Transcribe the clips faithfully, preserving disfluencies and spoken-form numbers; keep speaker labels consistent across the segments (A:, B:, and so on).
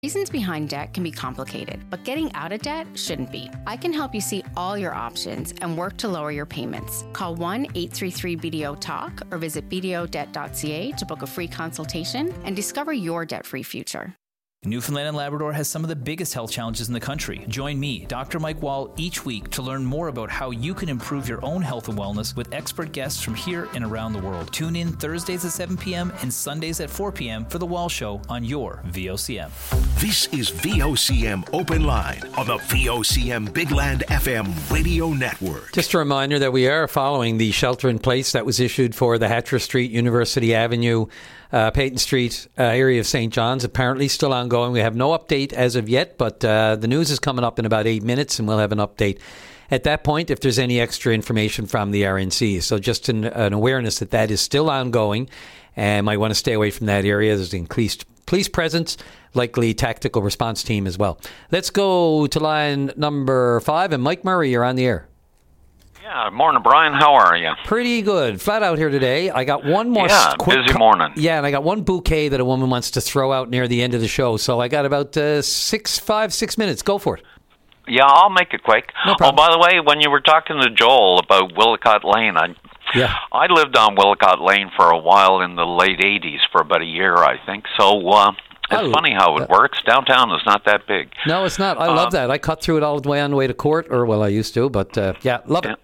A: Reasons behind debt can be complicated, but getting out of debt shouldn't be. I can help you see all your options and work to lower your payments. Call one eight three three B D O talk or visit b d o debt dot c a to book a free consultation and discover your debt-free future.
B: Newfoundland and Labrador has some of the biggest health challenges in the country. Join me, Doctor Mike Wall, each week to learn more about how you can improve your own health and wellness with expert guests from here and around the world. Tune in Thursdays at seven p.m. and Sundays at four p.m. for The Wall Show on your V O C M.
C: This is V O C M Open Line on the V O C M Big Land F M radio network.
D: Just a reminder that we are following the shelter in place that was issued for the Hatcher Street, University Avenue, Uh, Peyton Street uh, area of Saint John's, apparently still ongoing. We have no update as of yet, but uh, the news is coming up in about eight minutes, and we'll have an update at that point if there's any extra information from the R N C. So just an, an awareness that that is still ongoing, and might want to stay away from that area. There's increased police presence, likely tactical response team as well. Let's go to line number five, and Mike Murray, you're on the air.
E: Yeah, morning, Brian. How are you?
D: Pretty good. Flat out here today. I got one more
E: yeah,
D: quick
E: busy morning.
D: Yeah, and I got one bouquet that a woman wants to throw out near the end of the show. So I got about uh, six, five, six minutes. Go for it.
E: Yeah, I'll make it quick.
D: No
E: oh, by the way, when you were talking to Joel about Willicott Lane, I
D: yeah.
E: I lived on Willicott Lane for a while in the late eighties for about a year, I think. So uh, it's
D: oh,
E: funny how it
D: uh,
E: works. Downtown is not that big.
D: No, it's not. I uh, love that. I cut through it all the way on the way to court, or well, I used to, but uh, yeah, love
E: yeah.
D: it.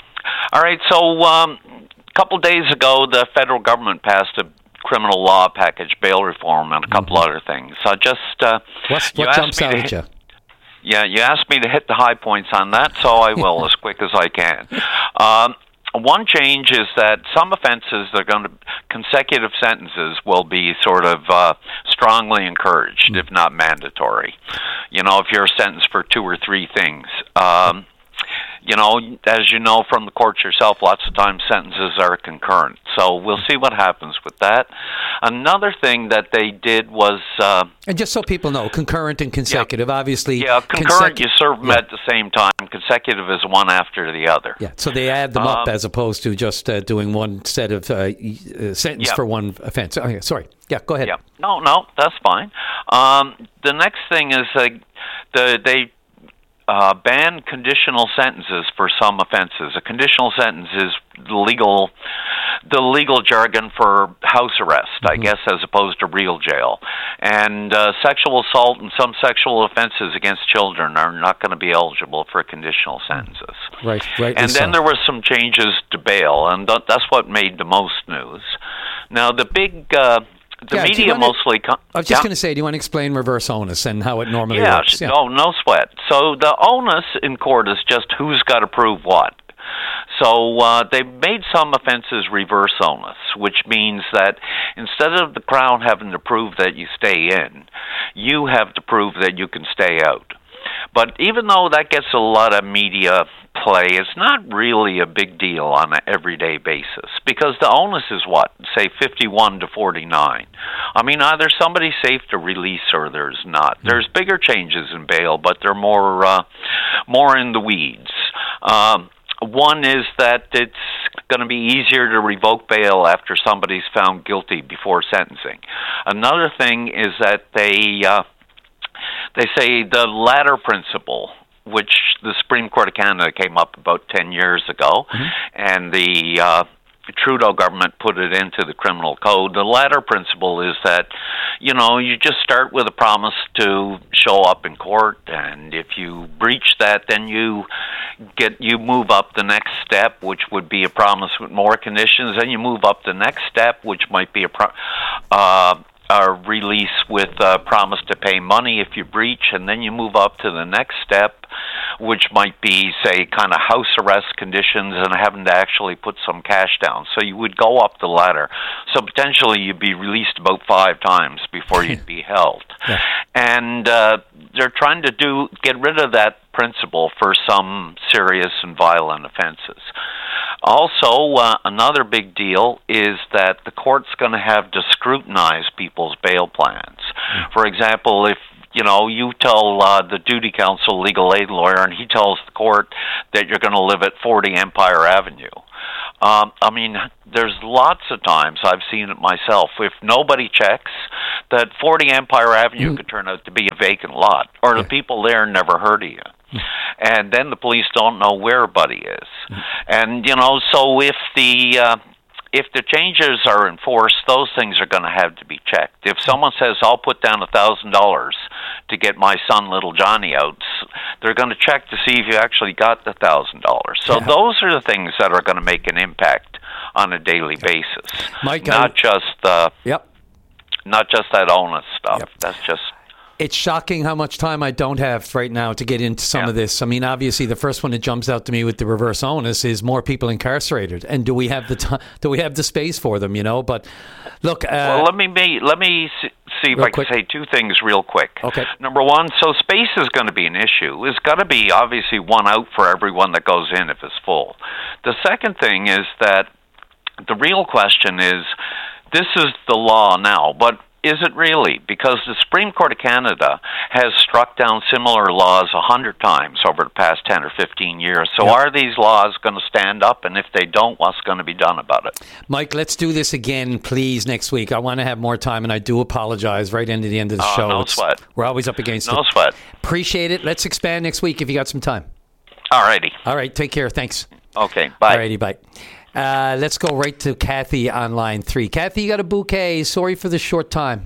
E: All right, so um, a couple days ago, the federal government passed a criminal law package, bail reform, and a couple mm-hmm. other things. So just uh,
D: What's,
E: you
D: what jumps out at
E: hit,
D: you?
E: Yeah, you asked me to hit the high points on that, so I will as quick as I can. Um, one change is that some offenses, they're going to consecutive sentences will be sort of uh, strongly encouraged, mm-hmm. if not mandatory. You know, if you're sentenced for two or three things. Um, You know, as you know from the courts yourself, lots of times sentences are concurrent. So we'll see what happens with that. Another thing that they did was... Uh,
D: and just so people know, concurrent and consecutive,
E: yeah,
D: obviously...
E: Yeah, concurrent,
D: consecu-
E: you serve them
D: yeah.
E: at the same time. Consecutive is one after the other.
D: Yeah, so they add them up
E: um,
D: as opposed to just uh, doing one set of uh, uh, sentence
E: yeah.
D: for one offense. Oh, yeah, sorry. Yeah, go ahead.
E: Yeah. No, no, that's fine. Um, the next thing is uh, the they... Uh, ban conditional sentences for some offenses. A conditional sentence is the legal, the legal jargon for house arrest, mm-hmm. I guess, as opposed to real jail. And uh, sexual assault and some sexual offenses against children are not going to be eligible for conditional sentences.
D: Right, right.
E: And then
D: so.
E: there were some changes to bail, and th- that's what made the most news. Now, the big... Uh, The
D: yeah,
E: media
D: wanna,
E: mostly... Com-
D: I was just yeah. going to say, do you want to explain reverse onus and how it normally
E: yeah,
D: works?
E: Yeah, no, no sweat. So the onus in court is just who's got to prove what. So uh, they made some offenses reverse onus, which means that instead of the Crown having to prove that you stay in, you have to prove that you can stay out. But even though that gets a lot of media play, it's not really a big deal on an everyday basis because the onus is what? Say fifty-one to forty-nine. I mean, either somebody's safe to release or there's not. There's bigger changes in bail, but they're more, uh, more in the weeds. Um, One is that it's going to be easier to revoke bail after somebody's found guilty before sentencing. Another thing is that they... Uh, They say the ladder principle, which the Supreme Court of Canada came up about ten years ago, mm-hmm. and the uh, Trudeau government put it into the criminal code. The ladder principle is that, you know, you just start with a promise to show up in court, and if you breach that, then you get you move up the next step, which would be a promise with more conditions. Then you move up the next step, which might be a pro- uh, a release with a promise to pay money if you breach, and then you move up to the next step, which might be, say, kind of house arrest conditions and having to actually put some cash down. So you would go up the ladder. So potentially you'd be released about five times before you'd be held. Yeah. And uh, they're trying to do get rid of that principle for some serious and violent offenses. Also, uh, another big deal is that the court's going to have to scrutinize people's bail plans. Mm. For example, if you know you tell uh, the duty counsel legal aid lawyer and he tells the court that you're going to live at forty Empire Avenue, Um, I mean, there's lots of times I've seen it myself. If nobody checks, that forty Empire Avenue mm. could turn out to be a vacant lot, or yeah. the people there never heard of you. Mm. And then the police don't know where a buddy is. Mm. And, you know, so if the... Uh, If the changes are enforced, those things are going to have to be checked. If someone says, I'll put down one thousand dollars to get my son, little Johnny, out, they're going to check to see if you actually got the one thousand dollars. So yeah. those are the things that are going to make an impact on a daily basis.
D: Mike,
E: not I... just uh,
D: yep.
E: not just that onus stuff.
D: Yep.
E: That's just...
D: It's shocking how much time I don't have right now to get into some
E: yeah.
D: of this. I mean, obviously, the first one that jumps out to me with the reverse onus is more people incarcerated, and do we have the time? Do we have the space for them? You know, but look. Uh,
E: well, let me be, let me see if I
D: quick.
E: can say two things real quick.
D: Okay.
E: Number one, so space is going to be an issue. There's got to be obviously one out for everyone that goes in if it's full. The second thing is that the real question is, this is the law now, but is it really? Because the Supreme Court of Canada has struck down similar laws a hundred times over the past ten or fifteen years. So yep. are these laws going to stand up? And if they don't, what's going to be done about it?
D: Mike, let's do this again, please, next week. I want to have more time, and I do apologize right into the end of the
E: oh,
D: show.
E: No
D: it's,
E: sweat.
D: We're always up against
E: no
D: it.
E: No sweat.
D: Appreciate it. Let's expand next week if you got some time.
E: All righty.
D: All right. Take care. Thanks.
E: Okay. Bye.
D: All righty. Bye. Uh, let's go right to Kathy on line three. Kathy, you got a bouquet. Sorry for the short time.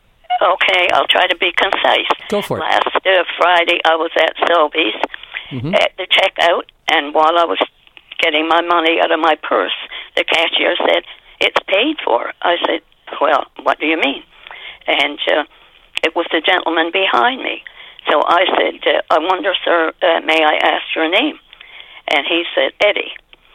F: Okay, I'll try to be concise.
D: Go for it.
F: Last uh, Friday, I was at Sobeys mm-hmm. at the checkout, and while I was getting my money out of my purse, the cashier said, "It's paid for." I said, "Well, what do you mean?" And uh, it was the gentleman behind me. So I said, uh, "I wonder, sir, uh, may I ask your name?" And he said, "Eddie."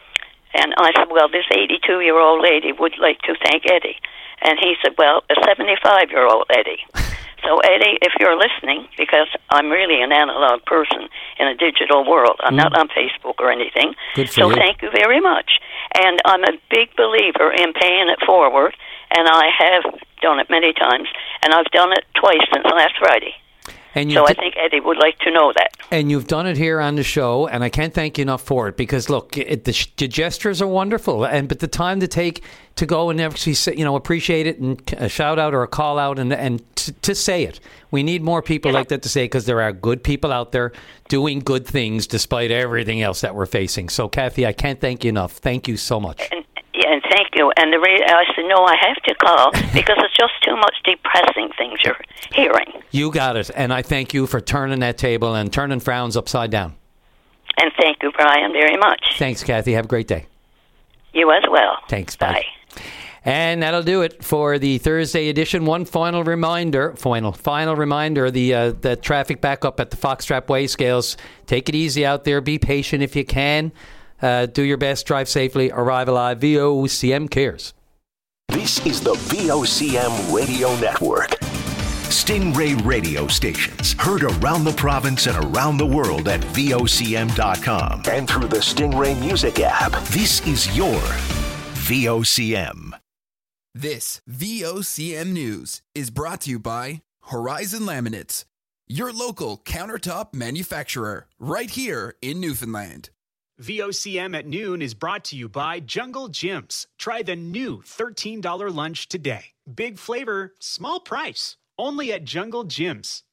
F: And I said, "Well, this eighty-two-year-old lady would like to thank Eddie." And he said, "Well, a seventy-five-year-old Eddie." So, Eddie, if you're listening, because I'm really an analog person in a digital world. I'm mm. not on Facebook or anything.
D: Good for
F: so
D: you.
F: Thank you very much. And I'm a big believer in paying it forward, and I have done it many times, and I've done it twice since last Friday.
D: And
F: so
D: d-
F: I think Eddie would like to know that.
D: And you've done it here on the show, and I can't thank you enough for it, because, look, it, the, the gestures are wonderful, and but the time to take to go and actually say, you know, appreciate it, and a shout out or a call out, and and to, to say it. We need more people yeah. like that to say, because there are good people out there doing good things despite everything else that we're facing. So, Kathy, I can't thank you enough. Thank you so much.
F: And, yeah, and thank you. And the re- I said, no, I have to call because it's just too much depressing things you're hearing.
D: You got it. And I thank you for turning that table and turning frowns upside down.
F: And thank you, Brian, very much.
D: Thanks, Kathy. Have a great day.
F: You as well.
D: Thanks.
F: Bye.
D: Bye. And that'll do it for the Thursday edition. One final reminder, final, final reminder, the uh, the traffic backup at the Foxtrap Way Scales. Take it easy out there. Be patient if you can. Uh, do your best. Drive safely. Arrive alive. V O C M cares.
C: This is the V O C M Radio Network. Stingray radio stations heard around the province and around the world at V O C M dot com and through the Stingray Music app. This is your V O C M.
G: This V O C M News is brought to you by Horizon Laminates, your local countertop manufacturer, right here in Newfoundland.
H: V O C M at noon is brought to you by Jungle Gyms. Try the new thirteen dollars lunch today. Big flavor, small price. Only at Jungle Gyms.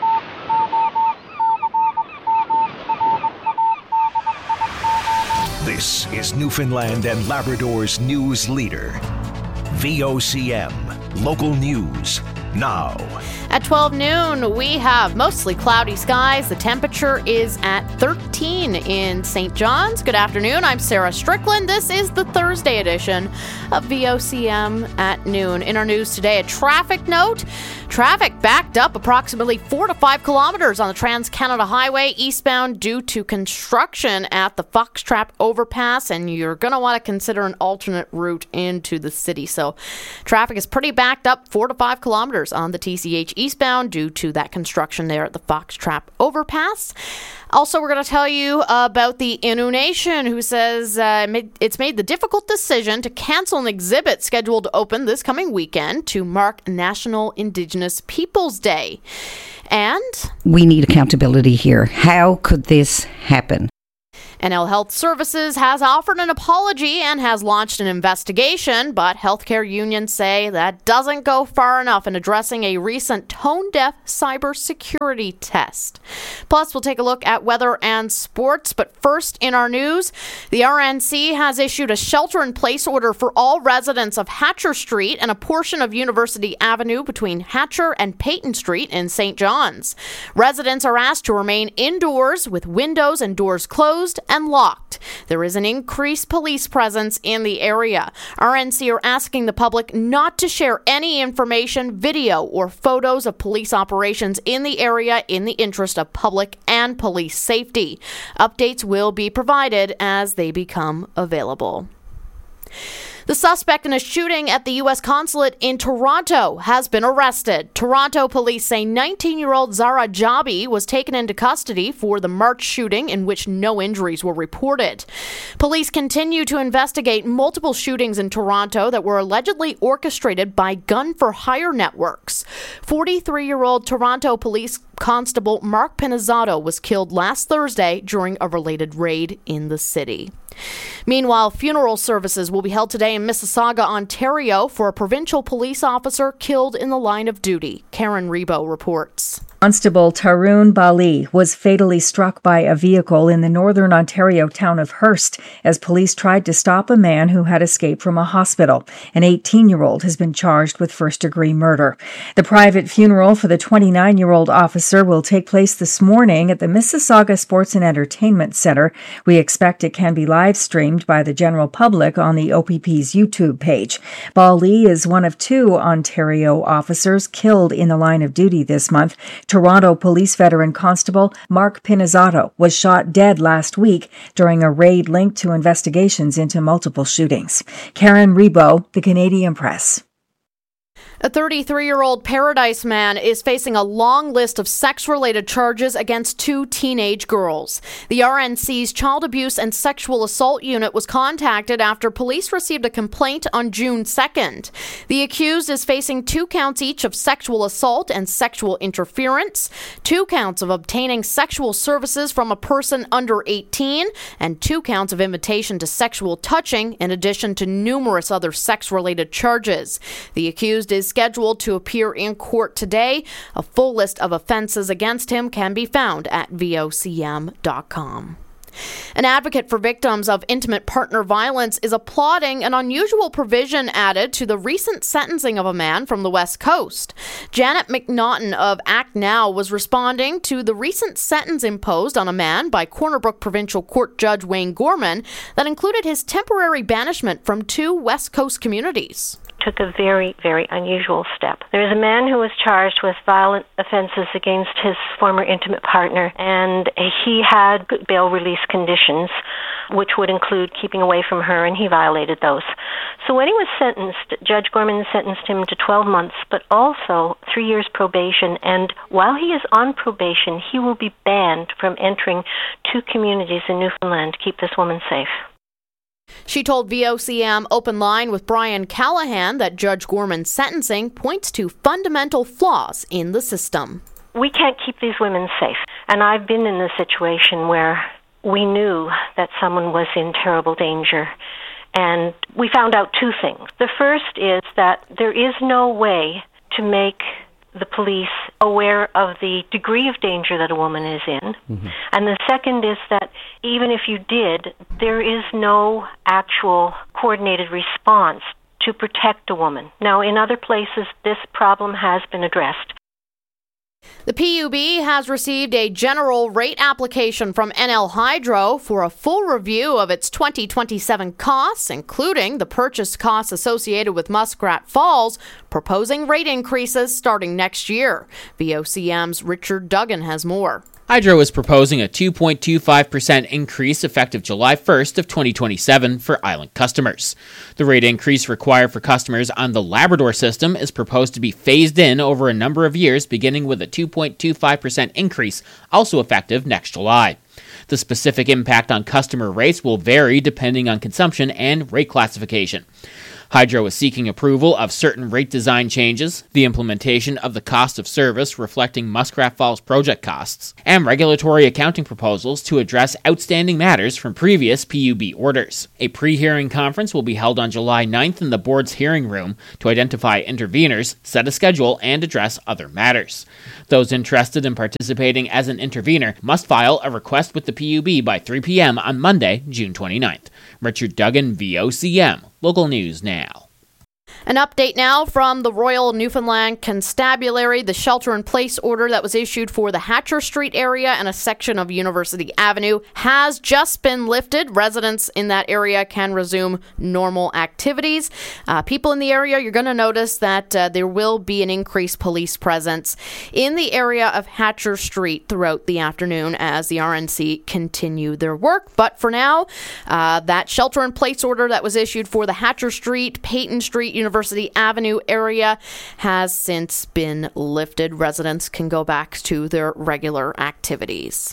C: This is Newfoundland and Labrador's news leader. V O C M, local news, now.
I: At twelve noon, we have mostly cloudy skies. The temperature is at thirteen in Saint John's. Good afternoon. I'm Sarah Strickland. This is the Thursday edition of V O C M at noon. In our news today, a traffic note. Traffic backed up approximately four to five kilometers on the Trans-Canada Highway eastbound due to construction at the Foxtrap overpass, and you're going to want to consider an alternate route into the city. So traffic is pretty backed up four to five kilometers on the T C H eastbound due to that construction there at the Foxtrap overpass. Also, we're going to tell you about the Innu Nation, who says uh, it's made the difficult decision to cancel an exhibit scheduled to open this coming weekend to mark National Indigenous Peoples Day. And
J: we need accountability here. How could this happen?
I: N L Health Services has offered an apology and has launched an investigation, but healthcare unions say that doesn't go far enough in addressing a recent tone-deaf cybersecurity test. Plus, we'll take a look at weather and sports, but first in our news, the R N C has issued a shelter-in-place order for all residents of Hatcher Street and a portion of University Avenue between Hatcher and Peyton Street in Saint John's. Residents are asked to remain indoors with windows and doors closed and locked. There is an increased police presence in the area. R N C are asking the public not to share any information, video, or photos of police operations in the area in the interest of public and police safety. Updates will be provided as they become available. The suspect in a shooting at the U S consulate in Toronto has been arrested. Toronto police say nineteen-year-old Zara Jabi was taken into custody for the March shooting in which no injuries were reported. Police continue to investigate multiple shootings in Toronto that were allegedly orchestrated by gun-for-hire networks. forty-three-year-old Toronto police constable Mark Pinizzato was killed last Thursday during a related raid in the city. Meanwhile, funeral services will be held today in Mississauga, Ontario, for a provincial police officer killed in the line of duty. Karen Rebo reports.
J: Constable Tarun Bali was fatally struck by a vehicle in the northern Ontario town of Hearst as police tried to stop a man who had escaped from a hospital. An eighteen-year-old has been charged with first-degree murder. The private funeral for the twenty-nine-year-old officer will take place this morning at the Mississauga Sports and Entertainment Centre. We expect it can be live-streamed by the general public on the O P P's YouTube page. Bali is one of two Ontario officers killed in the line of duty this month. Toronto police veteran constable Mark Pinizzato was shot dead last week during a raid linked to investigations into multiple shootings. Karen Rebo, The Canadian Press.
I: A thirty-three-year-old Paradise man is facing a long list of sex-related charges against two teenage girls. The R N C's Child Abuse and Sexual Assault Unit was contacted after police received a complaint on June second. The accused is facing two counts each of sexual assault and sexual interference, two counts of obtaining sexual services from a person under eighteen, and two counts of invitation to sexual touching, in addition to numerous other sex-related charges. The accused is scheduled to appear in court today. A full list of offenses against him can be found at V O C M dot com. An advocate for victims of intimate partner violence is applauding an unusual provision added to the recent sentencing of a man from the West Coast. Janet McNaughton of Act Now was responding to the recent sentence imposed on a man by Corner Brook Provincial Court Judge Wayne Gorman that included his temporary banishment from two West Coast communities.
K: Took a very, very unusual step. There is a man who was charged with violent offenses against his former intimate partner, and he had bail release conditions, which would include keeping away from her, and he violated those. So when he was sentenced, Judge Gorman sentenced him to twelve months, but also three years probation, and while he is on probation, he will be banned from entering two communities in Newfoundland to keep this woman safe.
I: She told V O C M Open Line with Brian Callahan that Judge Gorman's sentencing points to fundamental flaws in the system.
K: We can't keep these women safe. And I've been in a situation where we knew that someone was in terrible danger. And we found out two things. The first is that there is no way to make the police aware of the degree of danger that a woman is in. Mm-hmm. And the second is that even if you did, there is no actual coordinated response to protect a woman. Now, in other places, this problem has been addressed.
I: The P U B has received a general rate application from N L Hydro for a full review of its twenty twenty-seven costs, including the purchase costs associated with Muskrat Falls, proposing rate increases starting next year. V O C M's Richard Duggan has more.
L: Hydro is proposing a two point two five percent increase effective July first of twenty twenty-seven for island customers. The rate increase required for customers on the Labrador system is proposed to be phased in over a number of years, beginning with a two point two five percent increase, also effective next July. The specific impact on customer rates will vary depending on consumption and rate classification. Hydro is seeking approval of certain rate design changes, the implementation of the cost of service reflecting Muskrat Falls project costs, and regulatory accounting proposals to address outstanding matters from previous P U B orders. A pre-hearing conference will be held on July ninth in the board's hearing room to identify interveners, set a schedule, and address other matters. Those interested in participating as an intervener must file a request with the P U B by three p.m. on Monday, June twenty-ninth. Richard Duggan, V O C M. Local News Now.
I: An update now from the Royal Newfoundland Constabulary. The shelter-in-place order that was issued for the Hatcher Street area and a section of University Avenue has just been lifted. Residents in that area can resume normal activities. Uh, people in the area, you're going to notice that uh, there will be an increased police presence in the area of Hatcher Street throughout the afternoon as the R N C continue their work. But for now, uh, that shelter-in-place order that was issued for the Hatcher Street, Peyton Street, University Avenue area has since been lifted. Residents can go back to their regular activities.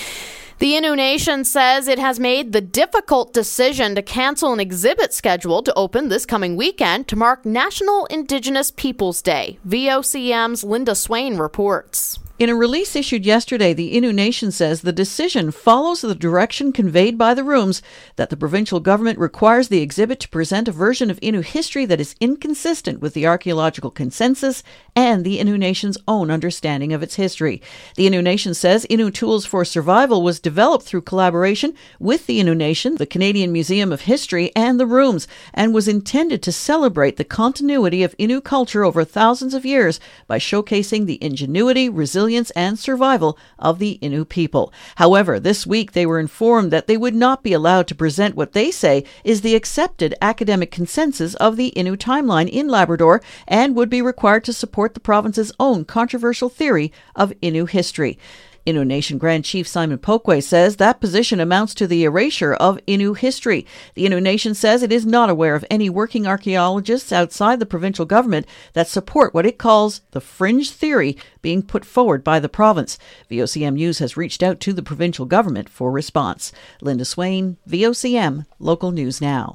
I: The Innu Nation says it has made the difficult decision to cancel an exhibit scheduled to open this coming weekend to mark National Indigenous Peoples Day. V O C M's Linda Swain reports.
M: In a release issued yesterday, the Innu Nation says the decision follows the direction conveyed by the rooms that the provincial government requires the exhibit to present a version of Innu history that is inconsistent with the archaeological consensus and the Innu Nation's own understanding of its history. The Innu Nation says Innu Tools for Survival was developed through collaboration with the Innu Nation, the Canadian Museum of History, and the rooms, and was intended to celebrate the continuity of Innu culture over thousands of years by showcasing the ingenuity, resilience, and survival of the Innu people. However, this week they were informed that they would not be allowed to present what they say is the accepted academic consensus of the Innu timeline in Labrador and would be required to support the province's own controversial theory of Innu history. Innu Nation Grand Chief Simon Pokwe says that position amounts to the erasure of Innu history. The Innu Nation says it is not aware of any working archaeologists outside the provincial government that support what it calls the fringe theory being put forward by the province. V O C M News has reached out to the provincial government for response. Linda Swain, V O C M, Local News Now.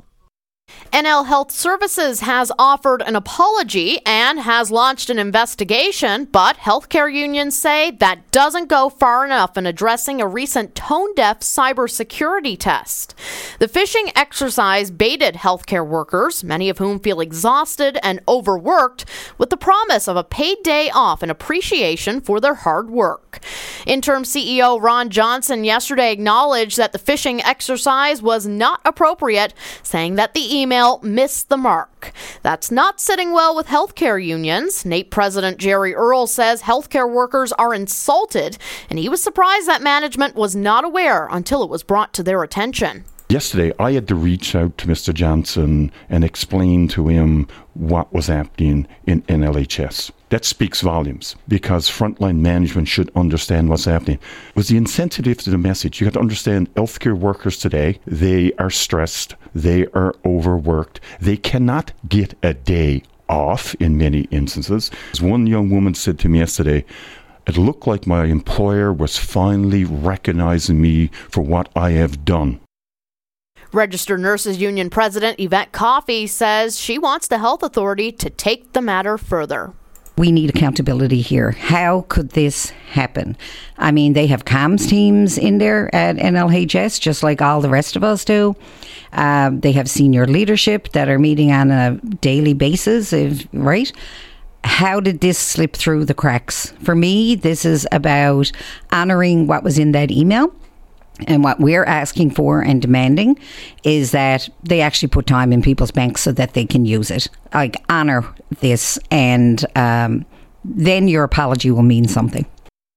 I: N L Health Services has offered an apology and has launched an investigation, but healthcare unions say that doesn't go far enough in addressing a recent tone-deaf cybersecurity test. The phishing exercise baited healthcare workers, many of whom feel exhausted and overworked, with the promise of a paid day off in appreciation for their hard work. Interim C E O Ron Johnson yesterday acknowledged that the phishing exercise was not appropriate, saying that the email missed the mark. That's not sitting well with healthcare unions. N A P E President Jerry Earle says healthcare workers are insulted, and he was surprised that management was not aware until it was brought to their attention.
N: Yesterday, I had to reach out to Mister Johnson and explain to him what was happening in N L H S. That speaks volumes, because frontline management should understand what's happening. It was the insensitive to the message. You have to understand healthcare workers today, they are stressed, they are overworked, they cannot get a day off in many instances. As one young woman said to me yesterday, it looked like my employer was finally recognizing me for what I have done.
I: Registered Nurses Union President Yvette Coffey says she wants the health authority to take the matter further.
O: We need accountability here. How could this happen? I mean, they have comms teams in there at N L H S, just like all the rest of us do. Um, they have senior leadership that are meeting on a daily basis, if, right? How did this slip through the cracks? For me, this is about honouring what was in that email. And what we're asking for and demanding is that they actually put time in people's banks so that they can use it. Like, honour this, and um, then your apology will mean something.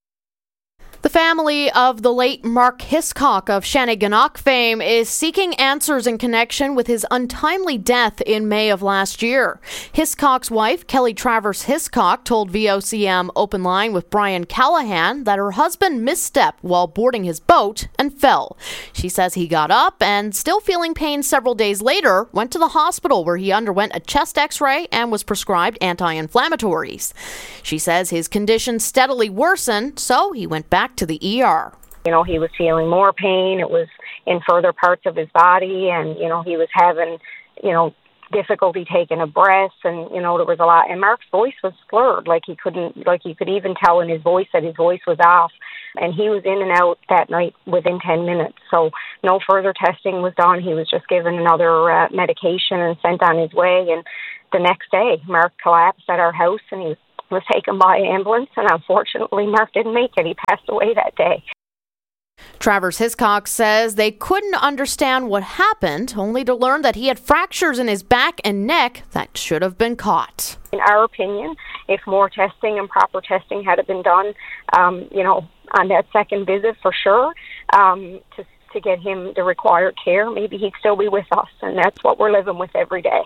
I: The family of the late Mark Hiscock of Shanneyganock fame is seeking answers in connection with his untimely death in May of last year. Hiscock's wife, Kelly Travers Hiscock, told V O C M Open Line with Brian Callahan that her husband misstepped while boarding his boat and fell. She says he got up and, still feeling pain several days later, went to the hospital where he underwent a chest x-ray and was prescribed anti-inflammatories. She says his condition steadily worsened, so he went back to the E R.
P: You know, he was feeling more pain. It was in further parts of his body, and, you know, he was having, you know, difficulty taking a breath, and, you know, there was a lot. And Mark's voice was slurred, like he couldn't, like you could even tell in his voice that his voice was off. And he was in and out that night within ten minutes. So no further testing was done. He was just given another uh, medication and sent on his way. And the next day, Mark collapsed at our house, and he was taken by ambulance. And unfortunately, Mark didn't make it. He passed away that day.
I: Travers Hiscox says they couldn't understand what happened, only to learn that he had fractures in his back and neck that should have been caught.
P: In our opinion, if more testing and proper testing had been done, um, you know, on that second visit for sure, um, to, to get him the required care, maybe he'd still be with us, and that's what we're living with every day.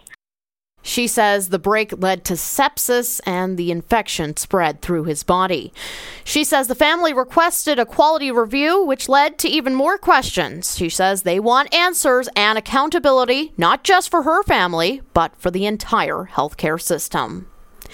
I: She says the break led to sepsis and the infection spread through his body. She says the family requested a quality review, which led to even more questions. She says they want answers and accountability, not just for her family, but for the entire healthcare system.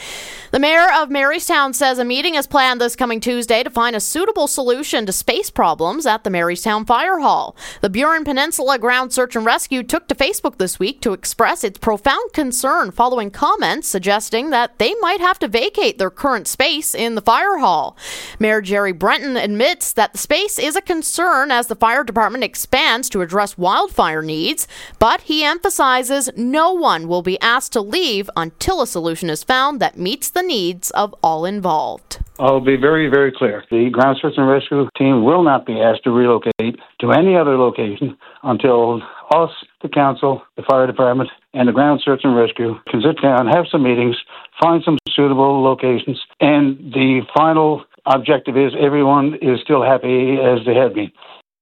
I: The mayor of Marystown says a meeting is planned this coming Tuesday to find a suitable solution to space problems at the Marystown Fire Hall. The Burin Peninsula Ground Search and Rescue took to Facebook this week to express its profound concern following comments suggesting that they might have to vacate their current space in the fire hall. Mayor Jerry Brenton admits that the space is a concern as the fire department expands to address wildfire needs, but he emphasizes no one will be asked to leave until a solution is found that meets the needs of all involved.
Q: I'll be very, very clear. The Ground Search and Rescue team will not be asked to relocate to any other location until us, the council, the fire department, and the Ground Search and Rescue can sit down, have some meetings, find some suitable locations, and the final objective is everyone is still happy as they have been.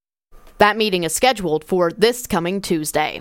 I: That meeting is scheduled for this coming Tuesday.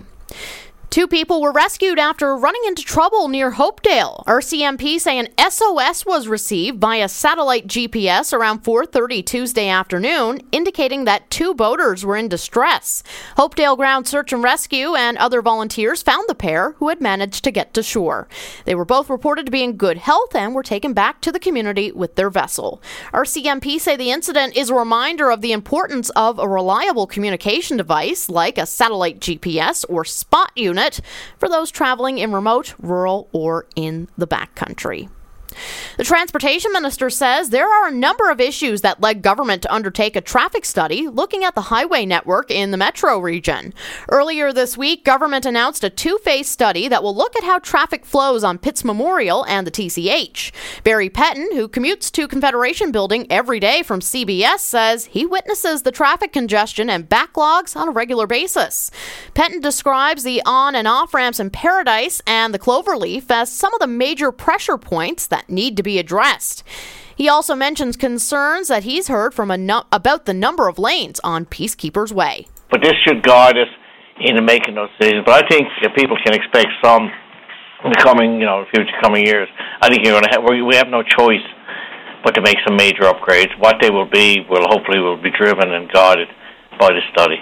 I: Two people were rescued after running into trouble near Hopedale. R C M P say an S O S was received via satellite G P S around four thirty Tuesday afternoon, indicating that two boaters were in distress. Hopedale Ground Search and Rescue and other volunteers found the pair, who had managed to get to shore. They were both reported to be in good health and were taken back to the community with their vessel. R C M P say the incident is a reminder of the importance of a reliable communication device like a satellite G P S or spot unit for those traveling in remote, rural, or in the backcountry. The transportation minister says there are a number of issues that led government to undertake a traffic study looking at the highway network in the metro region. Earlier this week, government announced a two-phase study that will look at how traffic flows on Pitts Memorial and the T C H. Barry Pettin, who commutes to Confederation Building every day from C B S, says he witnesses the traffic congestion and backlogs on a regular basis. Pettin describes the on- and off-ramps in Paradise and the Cloverleaf as some of the major pressure points that need to be addressed. He also mentions concerns that he's heard from a no- about the number of lanes on Peacekeepers Way.
R: But this should guide us into making those decisions. But I think that people can expect some in the coming, you know, future coming years. I think you're going to have, we have no choice but to make some major upgrades. What they will be will hopefully will be driven and guided by the study.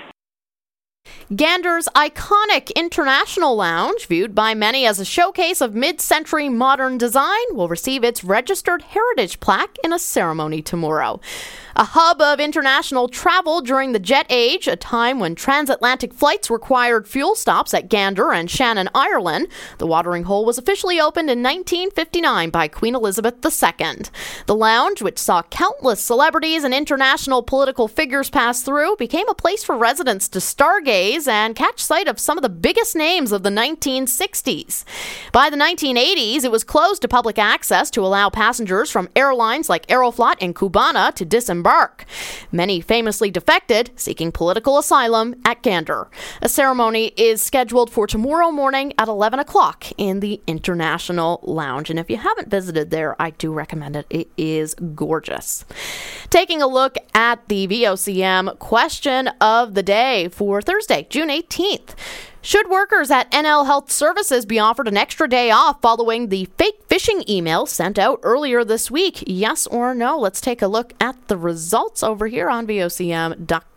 I: Gander's iconic International Lounge, viewed by many as a showcase of mid-century modern design, will receive its registered heritage plaque in a ceremony tomorrow. A hub of international travel during the jet age, a time when transatlantic flights required fuel stops at Gander and Shannon, Ireland, the watering hole was officially opened in nineteen fifty-nine by Queen Elizabeth the Second. The lounge, which saw countless celebrities and international political figures pass through, became a place for residents to stargaze and catch sight of some of the biggest names of the nineteen sixties. By the nineteen eighties, it was closed to public access to allow passengers from airlines like Aeroflot and Cubana to disembark. Many famously defected, seeking political asylum at Gander. A ceremony is scheduled for tomorrow morning at eleven o'clock in the International Lounge. And if you haven't visited there, I do recommend it. It is gorgeous. Taking a look at the V O C M question of the day for Thursday, June eighteenth. Should workers at N L Health Services be offered an extra day off following the fake phishing email sent out earlier this week? Yes or no? Let's take a look at the results over here on V O C M dot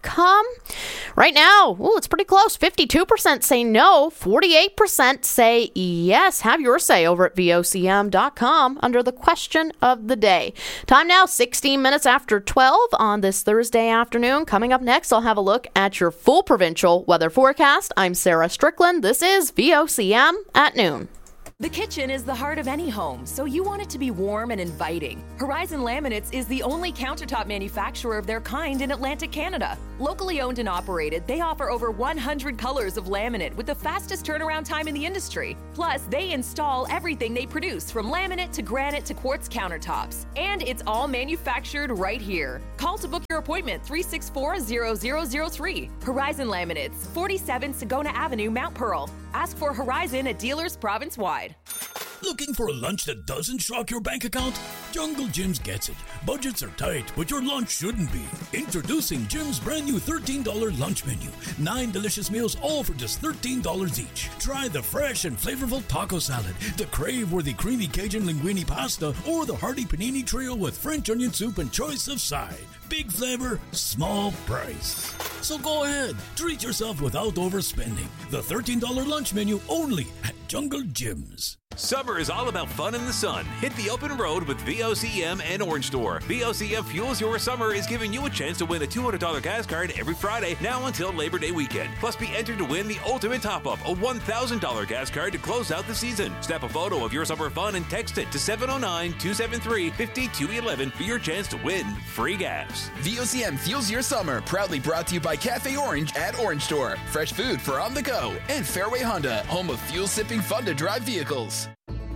I: com. Right now, ooh, it's pretty close. fifty-two percent say no, forty-eight percent say yes. Have your say over at V O C M dot com under the question of the day. Time now, sixteen minutes after twelve on this Thursday afternoon. Coming up next, I'll have a look at your full provincial weather forecast. I'm Sarah Strickland. This is V O C M at noon.
S: The kitchen is the heart of any home, so you want it to be warm and inviting. Horizon Laminates is the only countertop manufacturer of their kind in Atlantic Canada. Locally owned and operated, they offer over one hundred colors of laminate with the fastest turnaround time in the industry. Plus, they install everything they produce, from laminate to granite to quartz countertops. And it's all manufactured right here. Call to book your appointment, three six four, zero zero zero three. Horizon Laminates, forty-seven Sagona Avenue, Mount Pearl. Ask for Horizon at dealers province-wide.
T: Looking for a lunch that doesn't shock your bank account? Jungle Jim's gets it. Budgets are tight, but your lunch shouldn't be. Introducing Jim's brand new thirteen dollars lunch menu. Nine delicious meals, all for just thirteen dollars each. Try the fresh and flavorful taco salad, the crave-worthy creamy Cajun linguine pasta, or the hearty panini trio with French onion soup and choice of side. Big flavor, small price. So go ahead, treat yourself without overspending. The thirteen dollars lunch menu only at Jungle Jim's.
U: Summer is all about fun in the sun. Hit the open road with V O C M and Orange Store. V O C M Fuels Your Summer is giving you a chance to win a two hundred dollars gas card every Friday, now until Labor Day weekend. Plus, be entered to win the ultimate top-up, a one thousand dollars gas card to close out the season. Snap a photo of your summer fun and text it to seven oh nine, two seven three, five two one one for your chance to win free gas.
G: V O C M Fuels Your Summer, proudly brought to you by Cafe Orange at Orange Store. Fresh food for on the go. And Fairway Honda, home of fuel-sipping fun-to-drive vehicles.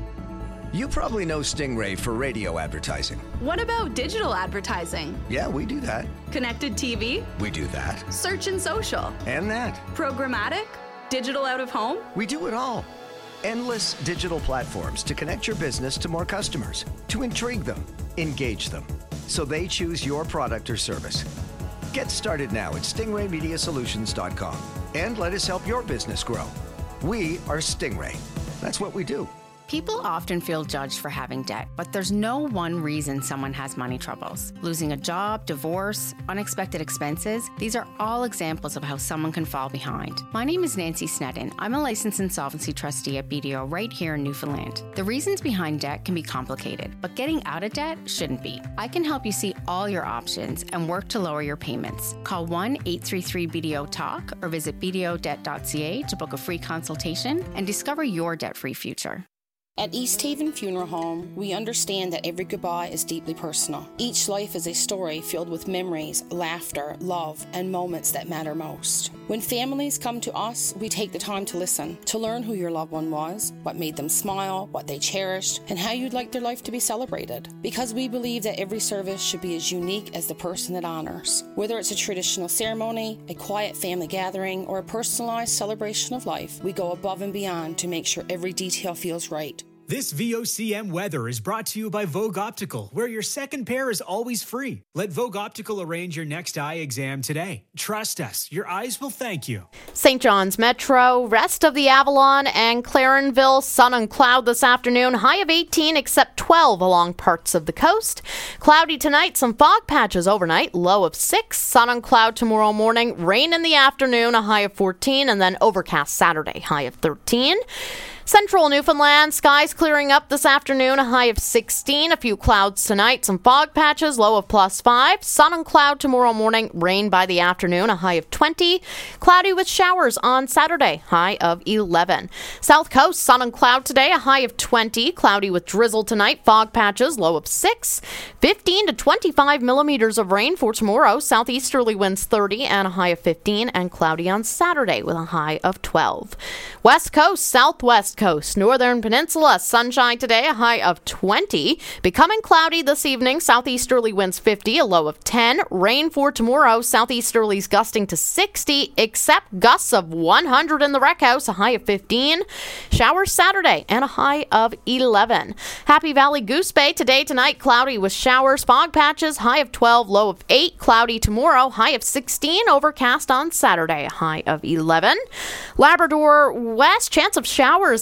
V: You probably know Stingray for radio advertising.
W: What about digital advertising?
V: Yeah, we do that.
W: Connected T V?
V: We do that.
W: Search and social?
V: And that.
W: Programmatic? Digital out of home?
V: We do it all. Endless digital platforms to connect your business to more customers, to intrigue them, engage them, so they choose your product or service. Get started now at stingray media solutions dot com and let us help your business grow. We are Stingray. That's what we do.
A: People often feel judged for having debt, but there's no one reason someone has money troubles. Losing a job, divorce, unexpected expenses, these are all examples of how someone can fall behind. My name is Nancy Snedden. I'm a licensed insolvency trustee at B D O right here in Newfoundland. The reasons behind debt can be complicated, but getting out of debt shouldn't be. I can help you see all your options and work to lower your payments. Call one eight three three B D O talk or visit b d o debt dot c a to book a free consultation and discover your debt-free future.
X: At East Haven Funeral Home, we understand that every goodbye is deeply personal. Each life is a story filled with memories, laughter, love, and moments that matter most. When families come to us, we take the time to listen, to learn who your loved one was, what made them smile, what they cherished, and how you'd like their life to be celebrated. Because we believe that every service should be as unique as the person it honors. Whether it's a traditional ceremony, a quiet family gathering, or a personalized celebration of life, we go above and beyond to make sure every detail feels right.
H: This V O C M weather is brought to you by Vogue Optical, where your second pair is always free. Let Vogue Optical arrange your next eye exam today. Trust us, your eyes will thank you.
I: Saint John's Metro, rest of the Avalon and Clarenville, sun and cloud this afternoon. High of eighteen, except twelve along parts of the coast. Cloudy tonight, some fog patches overnight, low of six. Sun and cloud tomorrow morning, rain in the afternoon, a high of fourteen, and then overcast Saturday, high of thirteen. Central Newfoundland, skies clearing up this afternoon, a high of sixteen. A few clouds tonight, some fog patches, low of plus five. Sun and cloud tomorrow morning, rain by the afternoon, a high of twenty. Cloudy with showers on Saturday, high of eleven. South Coast, sun and cloud today, a high of twenty. Cloudy with drizzle tonight, fog patches, low of six. fifteen to twenty-five millimeters of rain for tomorrow. Southeasterly winds thirty and a high of fifteen. And cloudy on Saturday with a high of twelve. West Coast, southwest coast, northern peninsula, sunshine today, a high of twenty. Becoming cloudy this evening, southeasterly winds fifty, a low of ten. Rain for tomorrow, southeasterlies gusting to sixty, except gusts of one hundred in the Rec House, a high of fifteen. Showers Saturday and a high of eleven. Happy Valley Goose Bay today, tonight, cloudy with showers, fog patches, high of twelve, low of eight. Cloudy tomorrow, high of sixteen. Overcast on Saturday, a high of eleven. Labrador West, chance of showers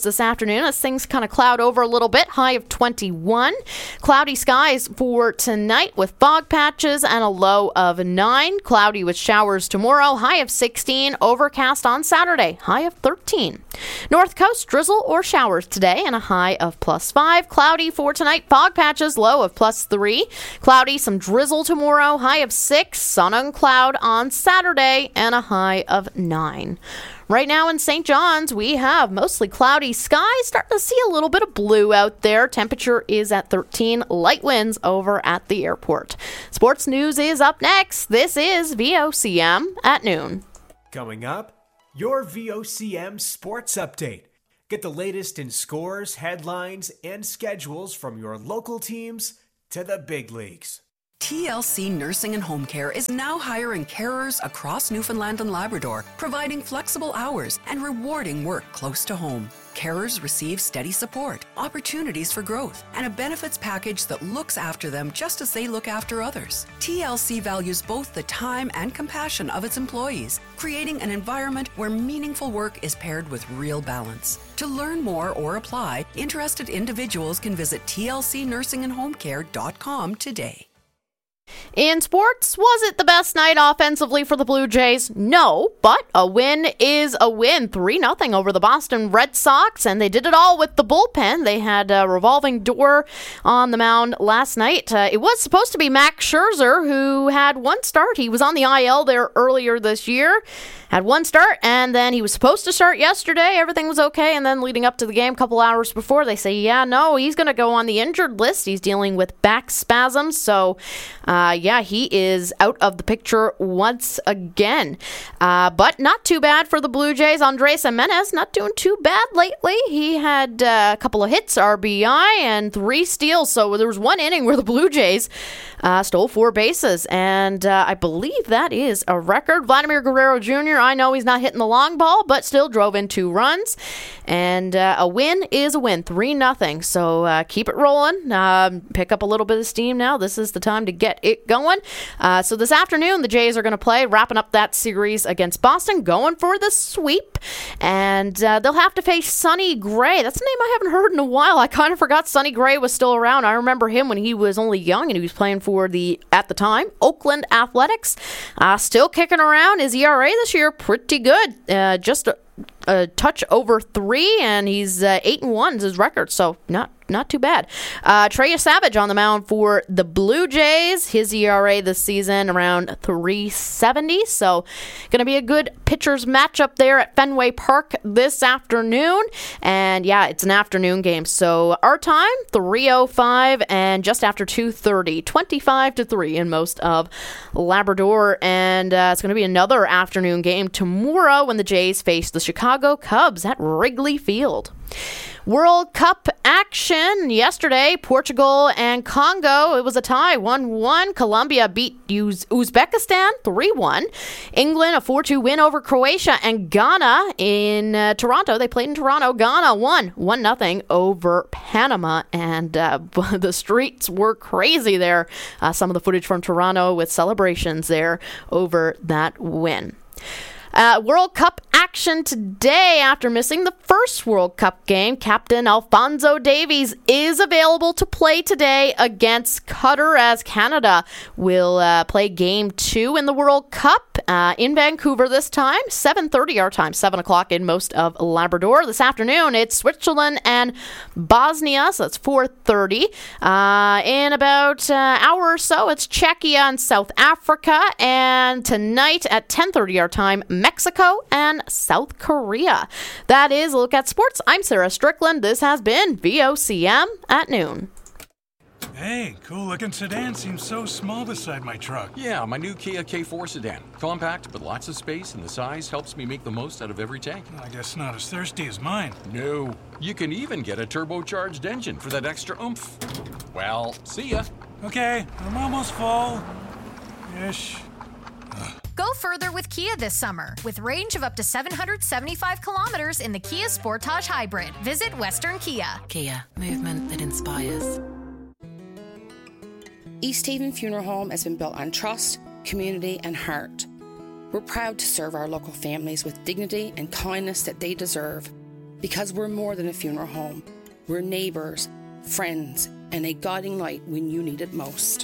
I: this afternoon as things kind of cloud over a little bit. High of twenty-one. Cloudy skies for tonight with fog patches and a low of nine. Cloudy with showers tomorrow. High of sixteen. Overcast on Saturday. High of thirteen. North Coast drizzle or showers today and a high of plus five. Cloudy for tonight. Fog patches. Low of plus three. Cloudy. Some drizzle tomorrow. High of six. Sun and cloud on Saturday and a high of nine. Right now in Saint John's, we have mostly cloudy skies. Starting to see a little bit of blue out there. Temperature is at thirteen. Light winds over at the airport. Sports news is up next. This is V O C M at noon.
H: Coming up, your V O C M Sports Update. Get the latest in scores, headlines, and schedules from your local teams to the big leagues.
B: T L C Nursing and Home Care is now hiring carers across Newfoundland and Labrador, providing flexible hours and rewarding work close to home. Carers receive steady support, opportunities for growth, and a benefits package that looks after them just as they look after others. T L C values both the time and compassion of its employees, creating an environment where meaningful work is paired with real balance. To learn more or apply, interested individuals can visit T L C nursing and home care dot com today.
I: In sports, was it the best night offensively for the Blue Jays? No, but a win is a win. three nothing over the Boston Red Sox, and they did it all with the bullpen. They had a revolving door on the mound last night. Uh, it was supposed to be Max Scherzer, who had one start. He was on the I L there earlier this year. Had one start, and then he was supposed to start yesterday. Everything was okay, and then leading up to the game a couple hours before, they say, yeah, no, he's going to go on the injured list. He's dealing with back spasms, so uh, yeah, he is out of the picture once again. Uh, but not too bad for the Blue Jays. Andrés Giménez not doing too bad lately. He had uh, a couple of hits, R B I, and three steals, so there was one inning where the Blue Jays uh, stole four bases, and uh, I believe that is a record. Vladimir Guerrero Junior, I know he's not hitting the long ball, but still drove in two runs. And uh, a win is a win, three nothing. So uh, keep it rolling. Uh, pick up a little bit of steam now. This is the time to get it going. Uh, so this afternoon, the Jays are going to play, wrapping up that series against Boston, going for the sweep. And uh, they'll have to face Sonny Gray. That's a name I haven't heard in a while. I kind of forgot Sonny Gray was still around. I remember him when he was only young and he was playing for the, at the time, Oakland Athletics. Uh, still kicking around. His E R A this year, pretty good. Uh, just a, a touch over three, and he's uh, eight and one is his record, so not not too bad. Uh, Trey Savage on the mound for the Blue Jays. His E R A this season around three seventy, so going to be a good pitchers matchup there at Fenway Park this afternoon. And yeah, it's an afternoon game, so our time three oh five and just after two thirty, twenty-five to three in most of Labrador. And uh, it's going to be another afternoon game tomorrow when the Jays face the Chicago Cubs at Wrigley Field. World Cup action yesterday, Portugal and Congo. It was a tie, one one. Colombia beat Uz- Uzbekistan three one. England, a four two win over Croatia. And Ghana in uh, Toronto, they played in Toronto. Ghana won one nothing over Panama. And uh, the streets were crazy there. Uh, some of the footage from Toronto with celebrations there over that win. Uh, World Cup action today. After missing the first World Cup game, Captain Alphonso Davies is available to play today against Qatar as Canada will uh, play game two in the World Cup uh, in Vancouver this time, seven thirty our time, seven o'clock in most of Labrador. This afternoon, it's Switzerland and Bosnia, so that's four thirty. Uh, in about an hour or so, it's Czechia and South Africa, and tonight at ten thirty our time, Mexico and South Korea. That is a look at sports. I'm Sarah Strickland. This has been V O C M at noon.
D: Hey, cool-looking sedan seems so small beside my truck.
E: Yeah, my new Kia K four sedan. Compact, but lots of space, and the size helps me make the most out of every tank.
D: I guess not as thirsty as mine.
E: No. You can even get a turbocharged engine for that extra oomph. Well, see ya.
D: Okay, I'm almost full. Ish.
F: Go further with Kia this summer with range of up to seven hundred seventy-five kilometers in the Kia Sportage Hybrid. Visit Western Kia.
Y: Kia, movement that inspires.
X: East Haven Funeral Home has been built on trust, community, and heart. We're proud to serve our local families with dignity and kindness that they deserve. Because we're more than a funeral home. We're neighbours, friends, and a guiding light when you need it most.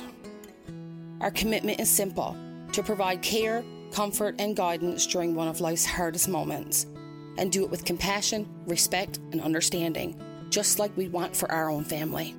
X: Our commitment is simple, to provide care, comfort, and guidance during one of life's hardest moments, and do it with compassion, respect, and understanding, just like we want for our own family.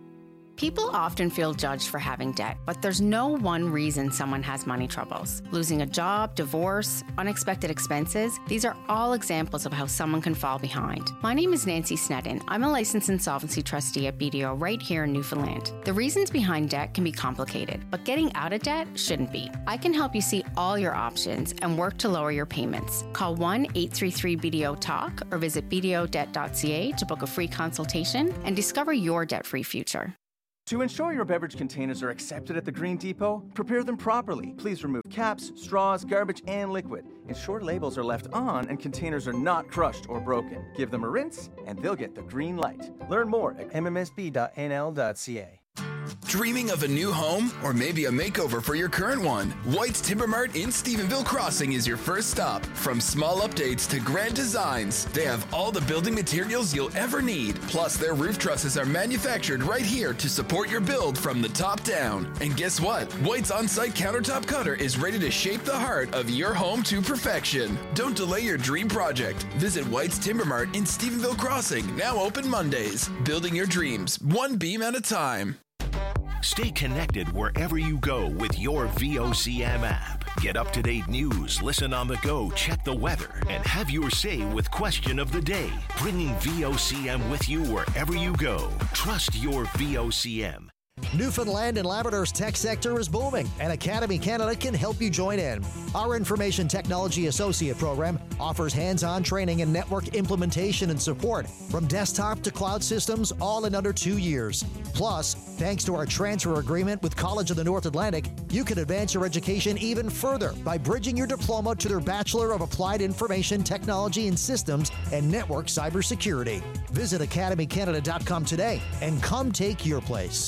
A: People often feel judged for having debt, but there's no one reason someone has money troubles. Losing a job, divorce, unexpected expenses, these are all examples of how someone can fall behind. My name is Nancy Sneddon. I'm a licensed insolvency trustee at B D O right here in Newfoundland. The reasons behind debt can be complicated, but getting out of debt shouldn't be. I can help you see all your options and work to lower your payments. Call one eight three three B D O talk or visit b d o debt dot c a to book a free consultation and discover your debt-free future.
C: To ensure your beverage containers are accepted at the Green Depot, prepare them properly. Please remove caps, straws, garbage, and liquid. Ensure labels are left on and containers are not crushed or broken. Give them a rinse, and they'll get the green light. Learn more at m m s b dot n l dot c a.
G: Dreaming of a new home or maybe a makeover for your current one? White's Timber Mart in Stephenville Crossing is your first stop. From small updates to grand designs, they have all the building materials you'll ever need. Plus, their roof trusses are manufactured right here to support your build from the top down. And guess what? White's on-site countertop cutter is ready to shape the heart of your home to perfection. Don't delay your dream project. Visit White's Timber Mart in Stephenville Crossing, now open Mondays. Building your dreams, one beam at a time.
J: Stay connected wherever you go with your V O C M app. Get up-to-date news, listen on the go, check the weather, and have your say with Question of the Day. Bringing V O C M with you wherever you go. Trust your V O C M.
K: Newfoundland and Labrador's tech sector is booming, and Academy Canada can help you join in. Our Information Technology Associate program offers hands-on training in network implementation and support, from desktop to cloud systems, all in under two years. Plus, thanks to our transfer agreement with College of the North Atlantic, you can advance your education even further by bridging your diploma to their Bachelor of Applied Information Technology and Systems and Network Cybersecurity. Visit academy canada dot com today and come take your place.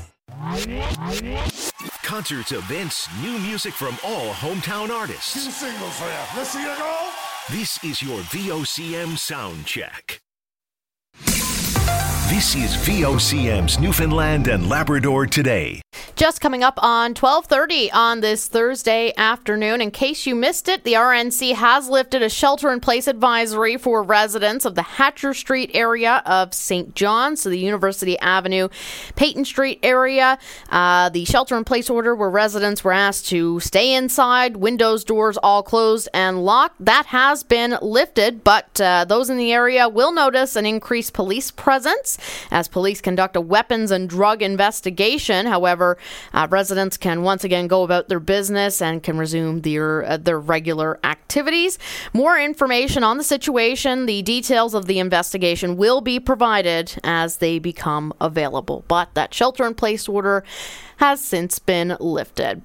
J: Concerts, events, new music from all hometown artists.
L: Two singles for you. Let's see you go.
J: This is your V O C M sound check. This is V O C M's Newfoundland and Labrador Today.
I: Just coming up on twelve thirty on this Thursday afternoon. In case you missed it, the R N C has lifted a shelter-in-place advisory for residents of the Hatcher Street area of Saint John's, so the University Avenue, Peyton Street area. Uh, the shelter-in-place order where residents were asked to stay inside, windows, doors all closed and locked, that has been lifted, but uh, those in the area will notice an increased police presence as police conduct a weapons and drug investigation. However, Uh, residents can once again go about their business and can resume their uh, their regular activities. More information on the situation, the details of the investigation will be provided as they become available. But that shelter-in-place order has since been lifted.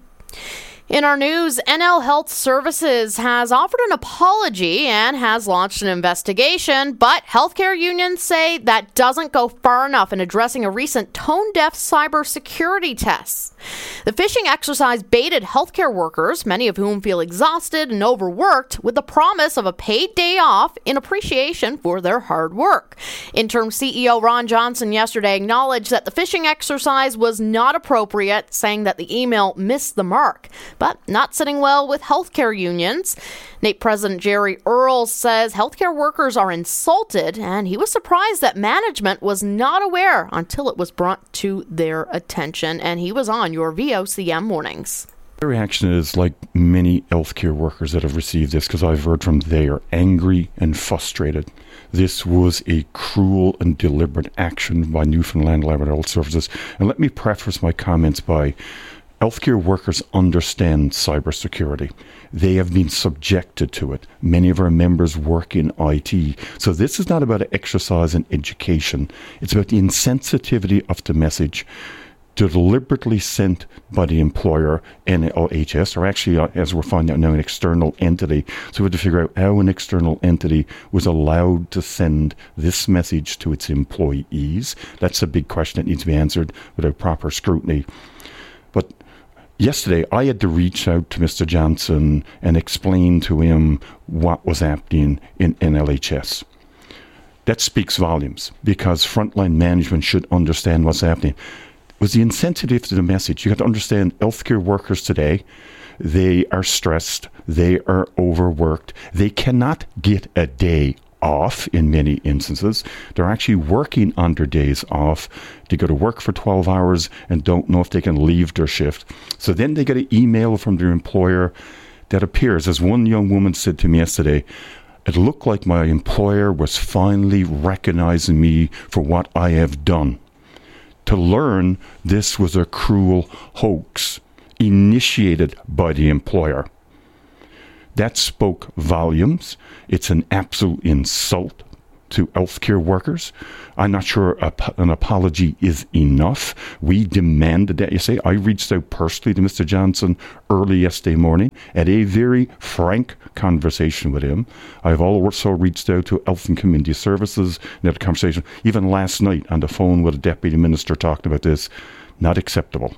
I: In our news, N L Health Services has offered an apology and has launched an investigation, but healthcare unions say that doesn't go far enough in addressing a recent tone-deaf cybersecurity test. The phishing exercise baited healthcare workers, many of whom feel exhausted and overworked, with the promise of a paid day off in appreciation for their hard work. Interim C E O Ron Johnson yesterday acknowledged that the phishing exercise was not appropriate, saying that the email missed the mark, but not sitting well with healthcare unions. N A P E President Jerry Earls says healthcare workers are insulted, and he was surprised that management was not aware until it was brought to their attention. And he was on your V O C M mornings.
N: The reaction is like many healthcare workers that have received this, because I've heard from them, they are angry and frustrated. This was a cruel and deliberate action by Newfoundland Labrador Health Services. And let me preface my comments by healthcare workers understand cybersecurity. They have been subjected to it. Many of our members work in I T. So this is not about an exercise in education. It's about the insensitivity of the message deliberately sent by the employer, N L H S, or actually, uh, as we're finding out now, an external entity. So we have to figure out how an external entity was allowed to send this message to its employees. That's a big question that needs to be answered without proper scrutiny. But yesterday, I had to reach out to Mister Johnson and explain to him what was happening in N L H S. That speaks volumes, because frontline management should understand what's happening. Was the insensitive to the message. You have to understand healthcare workers today, they are stressed, they are overworked, they cannot get a day off in many instances. They're actually working on their days off. They go to work for twelve hours and don't know if they can leave their shift. So then they get an email from their employer that appears, as one young woman said to me yesterday, it looked like my employer was finally recognizing me for what I have done. To learn this was a cruel hoax initiated by the employer. That spoke volumes. It's an absolute insult to healthcare workers. I'm not sure a, an apology is enough. We demanded that. You say, I reached out personally to Mister Johnson early yesterday morning, had a very frank conversation with him. I've also reached out to Health and Community Services and had a conversation, even last night on the phone with a deputy minister talking about this. Not acceptable.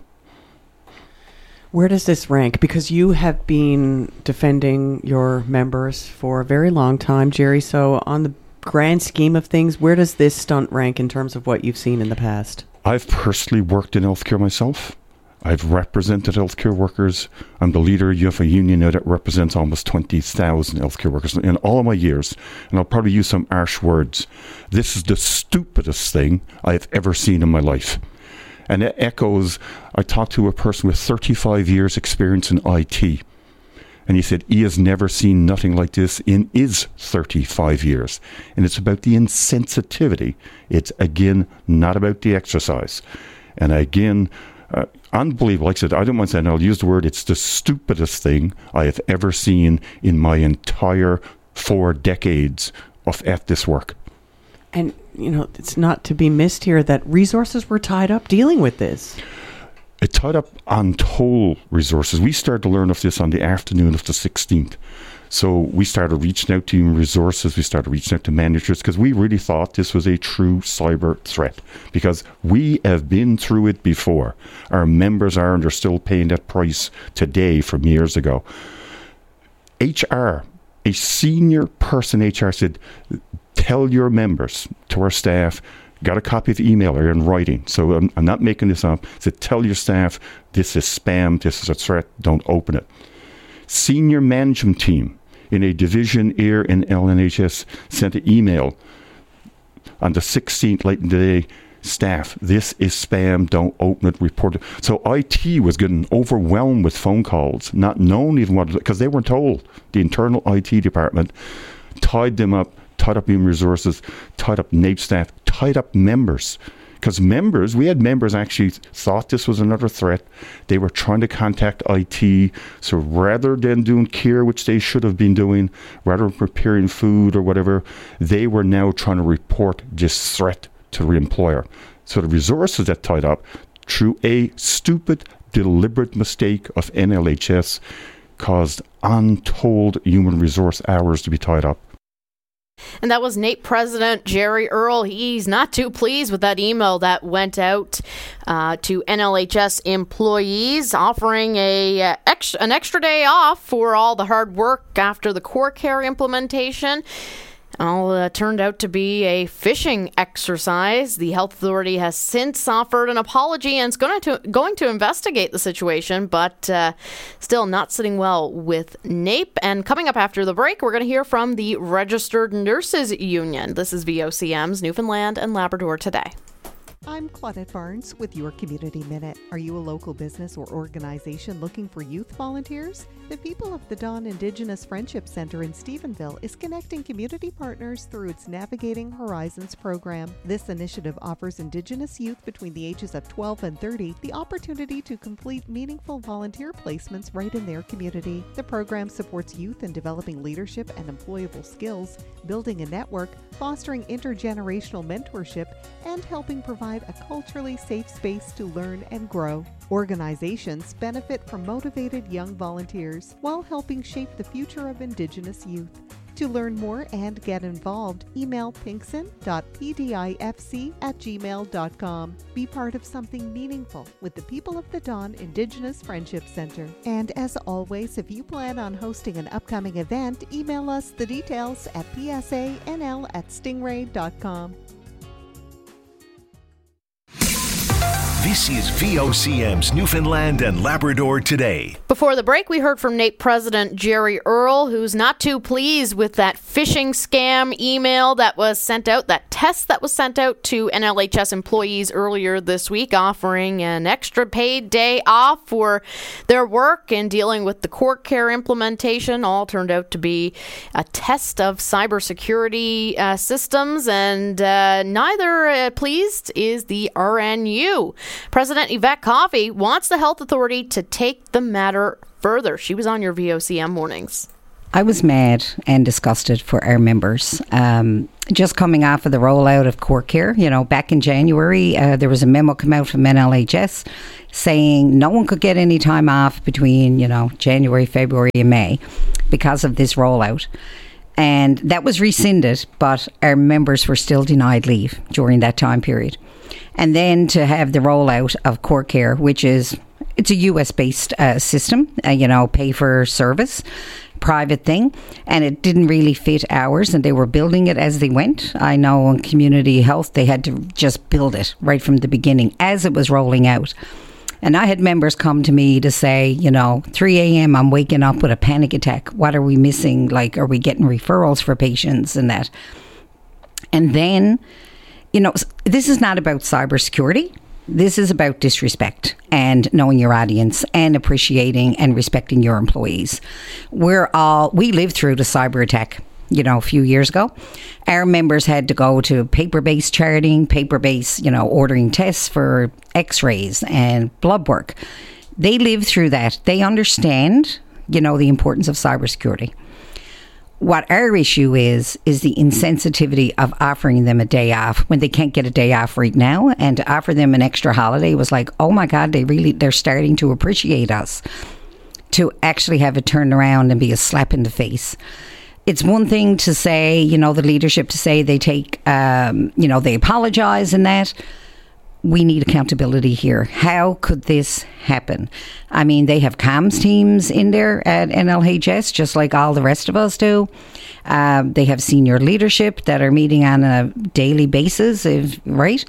M: Where does this rank? Because you have been defending your members for a very long time, Jerry. So on the grand scheme of things, where does this stunt rank in terms of what you've seen in the past?
N: I've personally worked in healthcare myself. I've represented healthcare workers. I'm the leader of a union now that represents almost twenty thousand healthcare workers in all of my years. And I'll probably use some harsh words. This is the stupidest thing I've ever seen in my life. And it echoes, I talked to a person with thirty-five years experience in I T. And he said he has never seen nothing like this in his thirty-five years. And it's about the insensitivity. It's, again, not about the exercise. And again, uh, unbelievable. Like I said, I don't mind saying, I'll use the word, it's the stupidest thing I have ever seen in my entire four decades of at this work.
M: And, you know, it's not to be missed here that resources were tied up dealing with this.
N: It tied up untold resources. We started to learn of this on the afternoon of the sixteenth. So we started reaching out to human resources. We started reaching out to managers because we really thought this was a true cyber threat, because we have been through it before. Our members are, and they're still paying that price today from years ago. H R, a senior person H R said, tell your members, to our staff, got a copy of the email or in writing, so I'm, I'm not making this up, said tell your staff this is spam, this is a threat, don't open it. Senior management team in a division here in L N H S sent an email on the sixteenth late in the day, staff, this is spam, don't open it, report it. So I T was getting overwhelmed with phone calls, not knowing even what, because they weren't told. The internal I T department tied them up, tied up human resources, tied up N A P E staff, tied up members. Because members, we had members actually thought this was another threat. They were trying to contact I T. So rather than doing care, which they should have been doing, rather than preparing food or whatever, they were now trying to report this threat to the employer. So the resources that tied up through a stupid, deliberate mistake of N L H S caused untold human resource hours to be tied up.
I: And that was N A P E President Jerry Earle. He's not too pleased with that email that went out uh, to N L H S employees offering a uh, ex- an extra day off for all the hard work after the core care implementation. All uh, turned out to be a phishing exercise. The health authority has since offered an apology and is going to going to investigate the situation, but uh, still not sitting well with N A P E. And coming up after the break, we're going to hear from the Registered Nurses Union. This is V O C M's Newfoundland and Labrador Today.
O: I'm Claudette Barnes with your Community Minute. Are you a local business or organization looking for youth volunteers? The People of the Dawn Indigenous Friendship Center in Stephenville is connecting community partners through its Navigating Horizons program. This initiative offers Indigenous youth between the ages of twelve and thirty the opportunity to complete meaningful volunteer placements right in their community. The program supports youth in developing leadership and employable skills, building a network, fostering intergenerational mentorship, and helping provide a culturally safe space to learn and grow. Organizations benefit from motivated young volunteers while helping shape the future of Indigenous youth. To learn more and get involved, email pinkson dot p d i f c at gmail dot com. Be part of something meaningful with the People of the Don Indigenous Friendship Center. And as always, if you plan on hosting an upcoming event, email us the details at p s a n l at stingray dot com.
J: This is V O C M's Newfoundland and Labrador Today.
I: Before the break, we heard from Nape President Jerry Earl, who's not too pleased with that phishing scam email that was sent out, that test that was sent out to N L H S employees earlier this week, offering an extra paid day off for their work and dealing with the court care implementation. All turned out to be a test of cybersecurity uh, systems, and uh, neither uh, pleased is the R N U. President Yvette Coffey wants the health authority to take the matter further. She was on your V O C M mornings.
P: I was mad and disgusted for our members. Um, just coming off of the rollout of court care, you know, back in January, uh, there was a memo come out from N L H S saying no one could get any time off between, you know, January, February and May because of this rollout. And that was rescinded, but our members were still denied leave during that time period. And then to have the rollout of court care, which is, it's a U S-based uh, system, uh, you know, pay for service, private thing, and it didn't really fit ours, and they were building it as they went. I know in community health, they had to just build it right from the beginning as it was rolling out. And I had members come to me to say, you know, three a.m. I'm waking up with a panic attack. What are we missing? Like, are we getting referrals for patients and that? And then, you know, this is not about cybersecurity. This is about disrespect and knowing your audience and appreciating and respecting your employees. We're all, we lived through the cyber attack, you know, a few years ago. Our members had to go to paper-based charting, paper-based, you know, ordering tests for x-rays and blood work. They lived through that. They understand, you know, the importance of cybersecurity. What our issue is, is the insensitivity of offering them a day off when they can't get a day off right now, and to offer them an extra holiday was like, oh my God, they really, they're starting to appreciate us. To actually have it turned around and be a slap in the face. It's one thing to say, you know, the leadership to say they take, um, you know, they apologize and that. We need accountability here. How could this happen? I mean, they have comms teams in there at N L H S, just like all the rest of us do. Um, they have senior leadership that are meeting on a daily basis, if, right?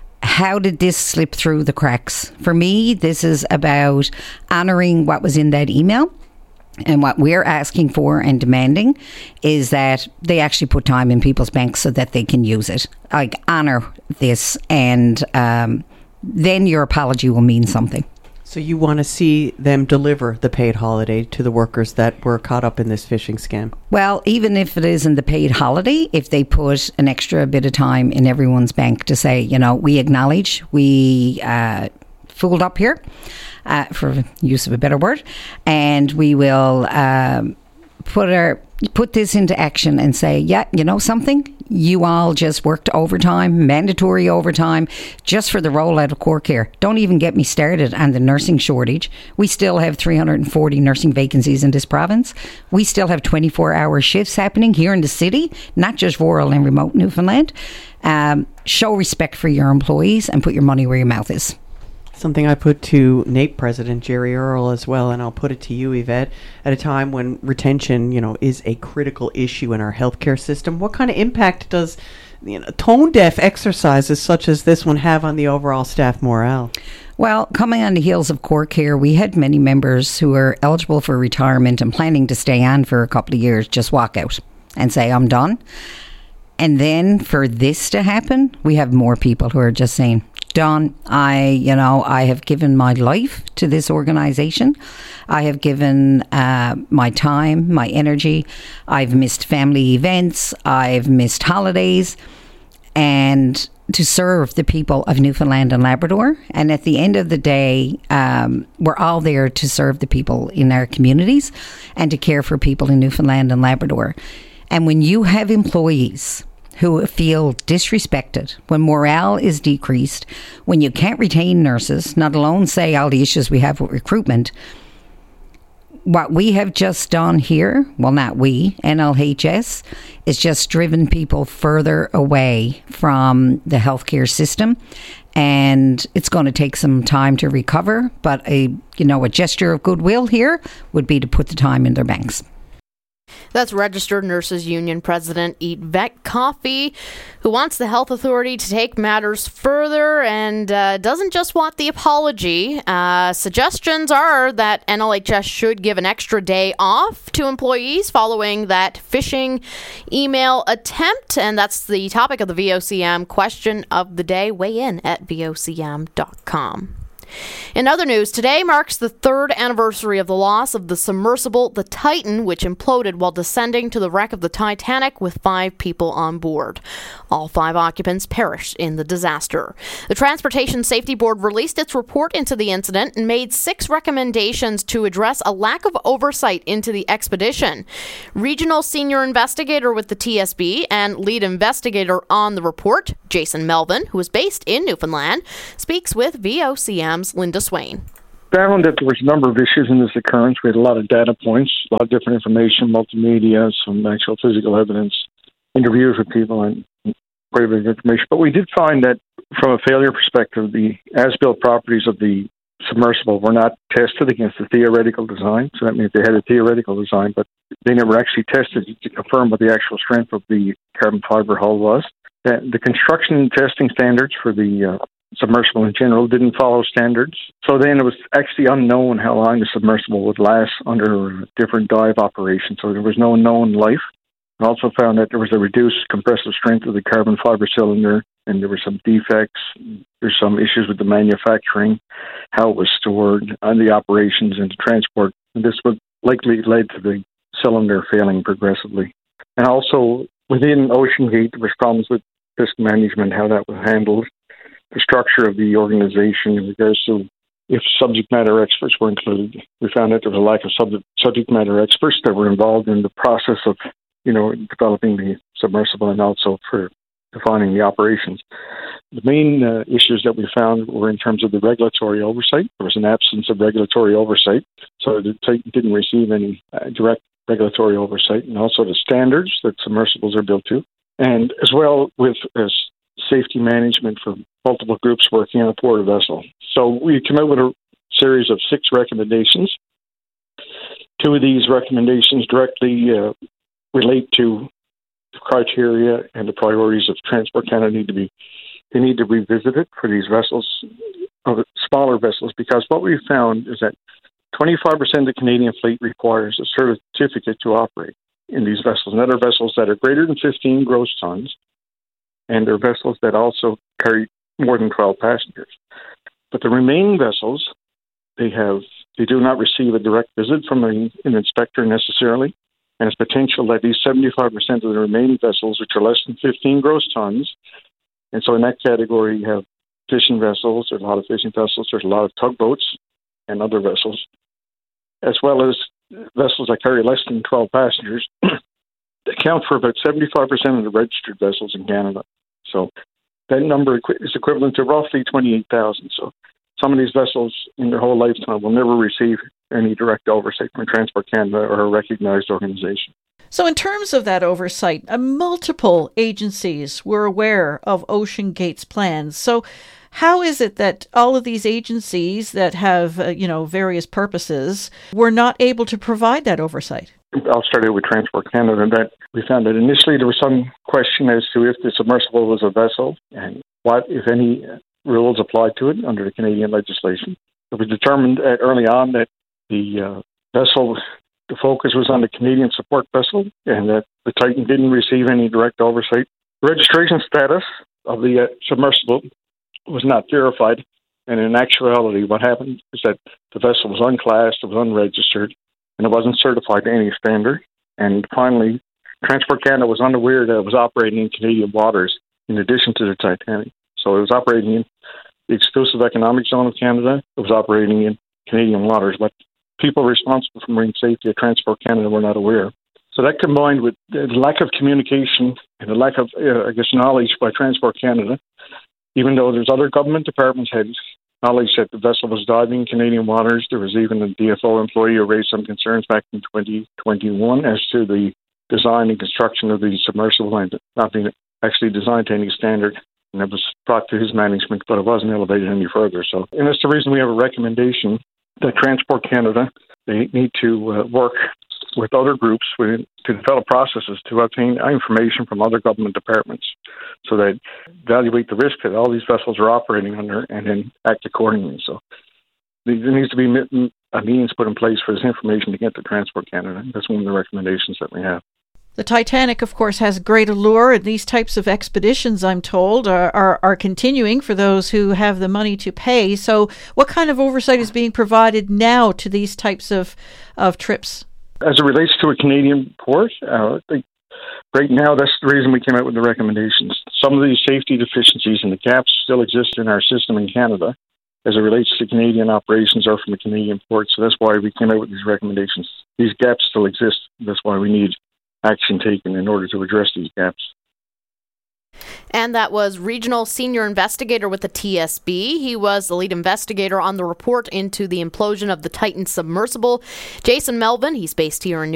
P: How did this slip through the cracks? For me, this is about honouring what was in that email. And what we're asking for and demanding is that they actually put time in people's banks so that they can use it. Like, honour this, and um, then your apology will mean something.
M: So you want to see them deliver the paid holiday to the workers that were caught up in this phishing scam?
P: Well, even if it isn't the paid holiday, if they put an extra bit of time in everyone's bank to say, you know, we acknowledge we uh, fooled up here. Uh, for use of a better word, and we will um, put our put this into action and say, yeah, you know something, you all just worked overtime, mandatory overtime, just for the rollout of core care. Don't even get me started on the nursing shortage. We still have three hundred forty nursing vacancies in this province. We still have twenty-four hour shifts happening here in the city, not just rural and remote Newfoundland. Um, show respect for your employees and put your money where your mouth is.
M: Something I put to Nape President Jerry Earl as well, and I'll put it to you, Yvette. At a time when retention, you know, is a critical issue in our healthcare system, what kind of impact does, you know, tone-deaf exercises such as this one have on the overall staff morale?
P: Well, coming on the heels of core care, we had many members who are eligible for retirement and planning to stay on for a couple of years just walk out and say, I'm done. And then for this to happen, we have more people who are just saying, Don, I, you know, I have given my life to this organization. I have given uh, my time, my energy. I've missed family events. I've missed holidays. And to serve the people of Newfoundland and Labrador. And at the end of the day, um, we're all there to serve the people in our communities and to care for people in Newfoundland and Labrador. And when you have employees who feel disrespected, when morale is decreased, when you can't retain nurses, not alone say all the issues we have with recruitment, what we have just done here, well, not we, N L H S, is just driven people further away from the healthcare system. And it's going to take some time to recover. But a, you know, a gesture of goodwill here would be to put the time in their banks.
I: That's Registered Nurses Union President Yvette Coffey, who wants the health authority to take matters further and uh, doesn't just want the apology. Uh, suggestions are that N L H S should give an extra day off to employees following that phishing email attempt. And that's the topic of the V O C M question of the day. Weigh in at V O C M dot com. In other news, today marks the third anniversary of the loss of the submersible The Titan, which imploded while descending to the wreck of the Titanic with five people on board. All five occupants perished in the disaster. The Transportation Safety Board released its report into the incident and made six recommendations to address a lack of oversight into the expedition. Regional Senior Investigator with the T S B and lead investigator on the report, Jason Melvin, who is based in Newfoundland, speaks with V O C M's Linda Swain.
Q: Found that there was a number of issues in this occurrence. We had a lot of data points, a lot of different information, multimedia, some actual physical evidence, interviews with people, and quite a bit of information. But we did find that from a failure perspective, the as-built properties of the submersible were not tested against the theoretical design. So that means they had a theoretical design, but they never actually tested to confirm what the actual strength of the carbon fiber hull was. That the construction and testing standards for the uh, submersible in general didn't follow standards. So then it was actually unknown how long the submersible would last under different dive operations. So there was no known life. We also found that there was a reduced compressive strength of the carbon fiber cylinder, and there were some defects. There's some issues with the manufacturing, how it was stored, and the operations and the transport. And this would likely led to the cylinder failing progressively. And also within OceanGate, there was problems with risk management, how that was handled, the structure of the organization in regards to if subject matter experts were included. We found that there was a lack of subject, subject matter experts that were involved in the process of, you know, developing the submersible and also for defining the operations. The main uh, issues that we found were in terms of the regulatory oversight. There was an absence of regulatory oversight, so the Titan didn't receive any uh, direct regulatory oversight, and also the standards that submersibles are built to, and as well with uh, safety management for multiple groups working on a port vessel. So we came out with a series of six recommendations. Two of these recommendations directly uh, relate to the criteria and the priorities of Transport Canada need to be, they need to revisit it for these vessels, of smaller vessels, because what we found is that twenty-five percent of the Canadian fleet requires a certificate to operate in these vessels. And that are vessels that are greater than fifteen gross tons, and they're vessels that also carry more than twelve passengers. But the remaining vessels, they have they do not receive a direct visit from an, an inspector necessarily, and it's potential that these seventy-five percent of the remaining vessels, which are less than fifteen gross tons, and so in that category you have fishing vessels, there's a lot of fishing vessels, there's a lot of tugboats and other vessels, as well as vessels that carry less than twelve passengers, account for about seventy-five percent of the registered vessels in Canada. So that number is equivalent to roughly twenty-eight thousand. So some of these vessels in their whole lifetime will never receive any direct oversight from Transport Canada or a recognized organization.
R: So in terms of that oversight, uh, multiple agencies were aware of OceanGate's plans. So how is it that all of these agencies that have, uh, you know, various purposes were not able to provide that oversight?
Q: I'll start out with Transport Canada. That we found that initially there was some question as to if the submersible was a vessel and what, if any, rules applied to it under the Canadian legislation. It was determined uh, early on that the uh, vessel, the focus was on the Canadian support vessel, and that the Titan didn't receive any direct oversight. The registration status of the uh, submersible was not verified, and in actuality what happened is that the vessel was unclassed, it was unregistered, and it wasn't certified to any standard. And finally, Transport Canada was unaware that it was operating in Canadian waters in addition to the Titanic. So it was operating in the exclusive economic zone of Canada. It was operating in Canadian waters, but people responsible for marine safety at Transport Canada were not aware. So that combined with the lack of communication and the lack of, uh, I guess, knowledge by Transport Canada, even though there's other government departments had knowledge that the vessel was diving in Canadian waters. There was even a D F O employee who raised some concerns back in twenty twenty-one as to the design and construction of the submersible and not being actually designed to any standard. And it was brought to his management, but it wasn't elevated any further. So, and that's the reason we have a recommendation that Transport Canada, they need to uh, work with other groups with, to develop processes to obtain information from other government departments so that evaluate the risk that all these vessels are operating under and then act accordingly. So there needs to be a means put in place for this information to get to Transport Canada. That's one of the recommendations that we have.
R: The Titanic, of course, has great allure, and these types of expeditions, I'm told, are, are, are continuing for those who have the money to pay. So what kind of oversight is being provided now to these types of, of trips?
Q: As it relates to a Canadian port, uh, right now that's the reason we came out with the recommendations. Some of these safety deficiencies and the gaps still exist in our system in Canada as it relates to Canadian operations or from a Canadian port. So that's why we came out with these recommendations. These gaps still exist. That's why we need action taken in order to address these gaps.
I: And that was Regional Senior Investigator with the T S B. He was the lead investigator on the report into the implosion of the Titan submersible. Jason Melvin, he's based here in New